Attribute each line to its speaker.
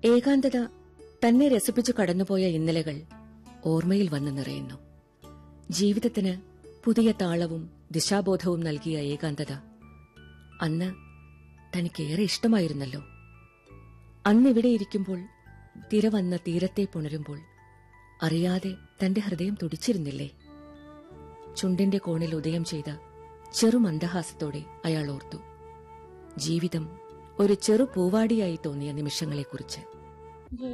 Speaker 1: ഏകാന്തത തന്നെ രസിപ്പിച്ചു കടന്നുപോയ ഇന്നലകൾ ഓർമ്മയിൽ വന്നു നിറയുന്നു. ജീവിതത്തിന് പുതിയ താളവും ദിശാബോധവും നൽകിയ ഏകാന്തത അന്ന് തനിക്കേറെ ഇഷ്ടമായിരുന്നല്ലോ. അന്നിവിടെ ഇരിക്കുമ്പോൾ തിര വന്ന തീരത്തെ പുണരുമ്പോൾ അറിയാതെ തന്റെ ഹൃദയം തുടിച്ചിരുന്നില്ലേ? ചുണ്ടിന്റെ കോണിൽ ഉദയം ചെയ്ത ചെറുമന്ദഹാസത്തോടെ അയാൾ ഓർത്തു ജീവിതം ഒരു ചെറു പൂവാടിയായി തോന്നിയ നിമിഷങ്ങളെക്കുറിച്ച്.